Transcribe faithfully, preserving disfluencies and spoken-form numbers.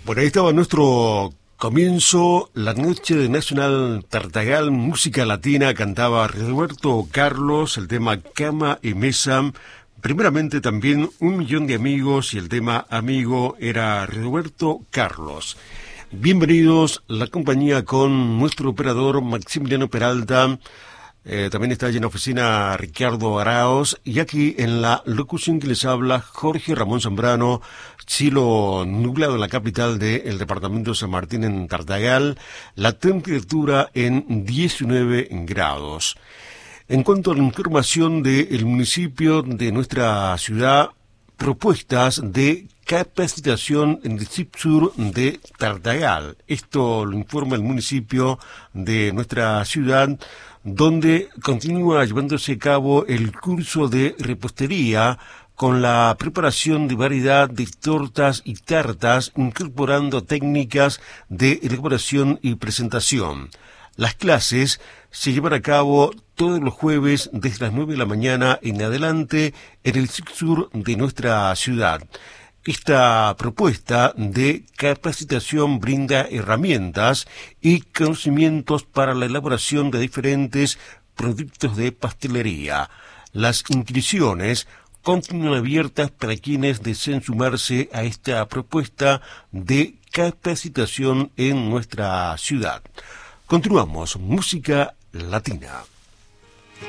Bueno, ahí estaba nuestro comienzo, la noche de Nacional Tartagal, música latina, cantaba Roberto Carlos, el tema Cama y Mesa. Primeramente también Un Millón de Amigos y el tema Amigo era Roberto Carlos. Bienvenidos, la compañía con nuestro operador Maximiliano Peralta. Eh, también está allí en la oficina Ricardo Araos, y aquí en la locución que les habla Jorge Ramón Zambrano. Cielo nublado en la capital del departamento de San Martín, en Tartagal, la temperatura en diecinueve grados. En cuanto a la información del municipio de nuestra ciudad, propuestas de capacitación en el C I P Sur de Tartagal. Esto lo informa el municipio de nuestra ciudad, donde continúa llevándose a cabo el curso de repostería con la preparación de variedad de tortas y tartas, incorporando técnicas de elaboración y presentación. Las clases se llevan a cabo todos los jueves desde las nueve de la mañana en adelante en el C I P Sur de nuestra ciudad. Esta propuesta de capacitación brinda herramientas y conocimientos para la elaboración de diferentes productos de pastelería. Las inscripciones continúan abiertas para quienes deseen sumarse a esta propuesta de capacitación en nuestra ciudad. Continuamos, música latina.